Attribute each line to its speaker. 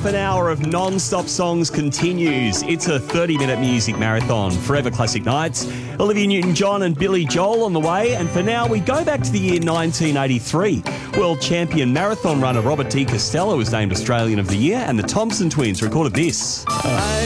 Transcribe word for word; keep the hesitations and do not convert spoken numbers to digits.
Speaker 1: Half an hour of non-stop songs continues. It's a thirty-minute music marathon. Forever Classic Nights. Olivia Newton-John and Billy Joel on the way. And for now, we go back to the year nineteen eighty-three. World champion marathon runner Robert D. Costello was named Australian of the Year, and the Thompson Twins recorded this.